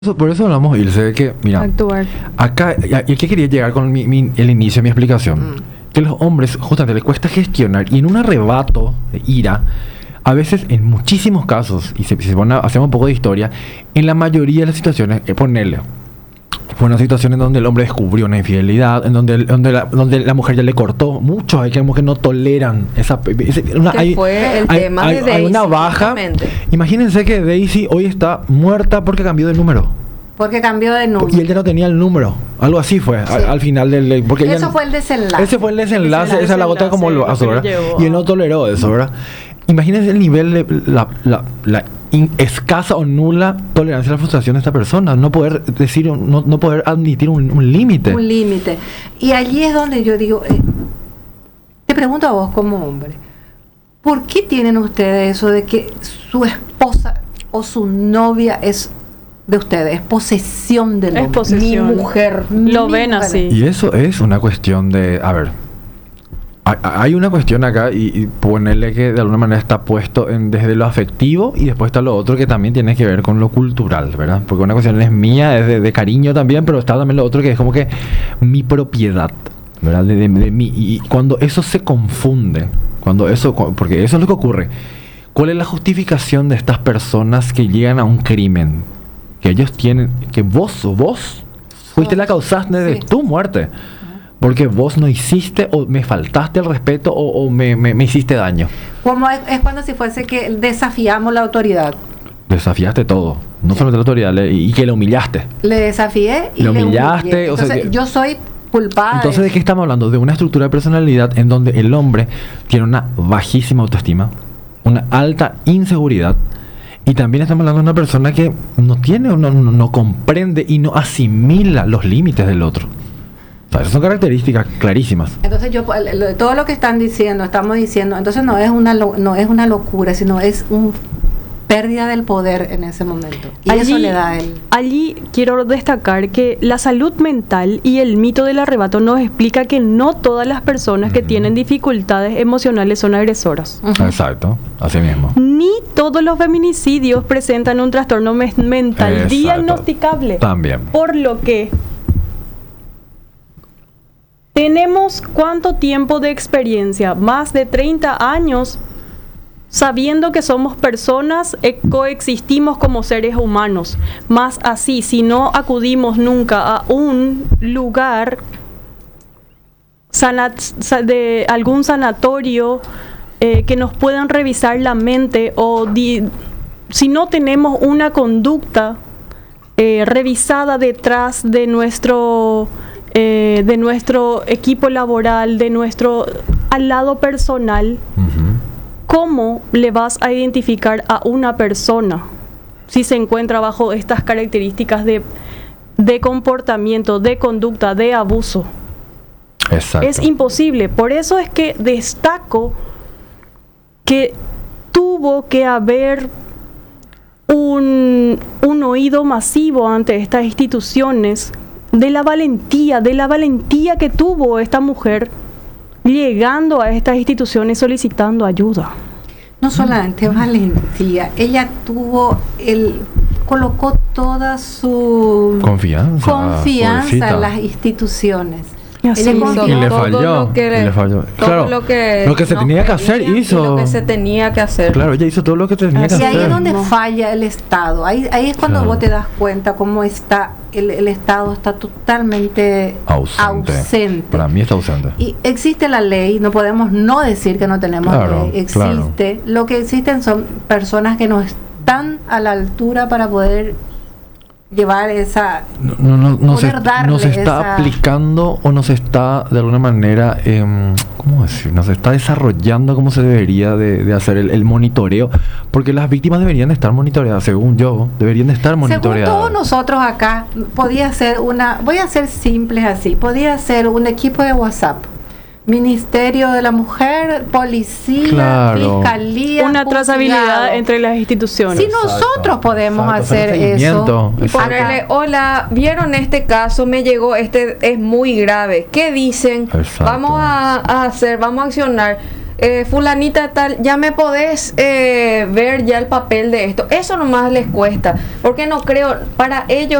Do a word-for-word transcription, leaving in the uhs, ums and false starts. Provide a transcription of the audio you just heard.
Eso- Por eso hablamos, Ilse, de que, mira, Actuar. acá, y a- y aquí quería llegar con mi- mi- el inicio de mi explicación. Mm. Que los hombres justamente les cuesta gestionar y en un arrebato de ira, a veces en muchísimos casos, y se, se pone, a- hacemos un poco de historia, en la mayoría de las situaciones, eh, ponerle, fue una situación en donde el hombre descubrió una infidelidad, en donde, el- donde, la, donde la mujer ya le cortó. Muchos hay que que no toleran esa... ese- una- Que hay, fue el hay- tema hay- de hay una Daisy, baja. justamente. Imagínense que Daisy hoy está muerta porque cambió de número. Porque cambió de número. Y él ya no tenía el número. Algo así fue, a- Sí. al, final del... Porque ella Eso no- fue el desenlace. Ese fue el desenlace, Ese esa es la gota como lo desenlace, azul, lo que ¿verdad? llevó Y él a- no toleró eso, ¿verdad? Imagínense el nivel de la, la, la in- escasa o nula tolerancia a la frustración de esta persona. No poder decir, no, no poder admitir un, un límite. Un límite. Y allí es donde yo digo, eh, te pregunto a vos como hombre, ¿por qué tienen ustedes eso de que su esposa o su novia es de ustedes, es posesión del Es hombre? posesión. Mi mujer. Lo mi ven mujer. así. Y eso es una cuestión de... A ver, hay- hay una cuestión acá y, y ponerle que de alguna manera está puesto en, desde lo afectivo y después está lo otro que también tiene que ver con lo cultural, ¿verdad? Porque una cuestión es mía, es de, de cariño también, pero está también lo otro que es como que mi propiedad, ¿verdad? De, de, de mí. Y cuando eso se confunde, cuando eso, cu- porque eso es lo que ocurre, ¿cuál es la justificación de estas personas que llegan a un crimen? Que ellos tienen, que vos o vos fuiste la causante de Sí. tu muerte. Porque vos no hiciste o me faltaste el respeto o, o me, me- me hiciste daño. Como es, es cuando si fuese que desafiamos la autoridad. Desafiaste todo. No solo la autoridad le- y que le humillaste. Le desafié y Lo le humillaste, humillé. o sea, Entonces, que- yo soy culpable. Entonces, ¿de qué estamos hablando? De una estructura de personalidad en donde el hombre tiene una bajísima autoestima, una alta inseguridad. Y también estamos hablando de una persona que no tiene, o no, no, no comprende y no asimila los límites del otro. O sea, esas son características clarísimas. Entonces yo el- el- todo lo que están diciendo, estamos diciendo, entonces no es una lo- no es una locura, sino es un pérdida del poder en ese momento. Y eso le da el allí quiero destacar que la salud mental y el mito del arrebato nos explica que no todas las personas que Ujú. tienen dificultades emocionales son agresoras. Ujú. Exacto, así mismo. Ni todos los feminicidios presentan un trastorno me- mental Exacto. diagnosticable. También. Por lo que tenemos cuánto tiempo de experiencia, más de treinta años, sabiendo que somos personas, eh, coexistimos como seres humanos. Más así, si no acudimos nunca a un lugar sana- sa- de algún sanatorio eh, que nos puedan revisar la mente o di- si no tenemos una conducta eh, revisada detrás de nuestro eh, de nuestro equipo laboral, de nuestro al lado personal, Ujú. ¿cómo le vas a identificar a una persona si se encuentra bajo estas características de, de comportamiento, de conducta, de abuso? Exacto. Es imposible. Por eso es que destaco que tuvo que haber un, un oído masivo ante estas instituciones, de la valentía, de la valentía que tuvo esta mujer llegando a estas instituciones solicitando ayuda. no solamente valentía, ella tuvo el colocó toda su Confianza. confianza pobrecita. en las instituciones. Y así Ella hizo. confió. Y le Todo falló, lo que y le falló. todo Claro, lo que, lo que se nos tenía que hacer, pedían y hizo. lo que se tenía que hacer. Claro, ella hizo todo lo que tenía que Y ahí hacer. es donde No. falla el Estado. Ahí, ahí es cuando Claro. vos te das cuenta cómo está el, el Estado está totalmente Ausente. ausente. Para mí está ausente. Y existe la ley, no podemos no decir que no tenemos Claro, ley, existe. Lo que existen son personas que no están a la altura para poder llevar esa... No, no, no, no se, poder darle no se está esa- aplicando o no se está de alguna manera, em, ¿cómo decir? No se está desarrollando como se debería de, de hacer el, el monitoreo, porque las víctimas deberían estar monitoreadas, según yo, deberían de estar Según monitoreadas. todos nosotros acá, podía ser una... Voy a ser simples así. Podía ser un equipo de WhatsApp. Ministerio de la Mujer, Policía, Claro. Fiscalía, Una trazabilidad juzgado. entre las instituciones. Si nosotros podemos Exacto, hacer hacer eso, seguimiento. Y ponerle, hola, vieron este caso, me llegó, este es muy grave. ¿Qué dicen? Exacto. Vamos a, a hacer, vamos a accionar. eh, fulanita tal, ya me podés eh, ver ya el papel de esto. Eso nomás les cuesta, porque no creo, para ellos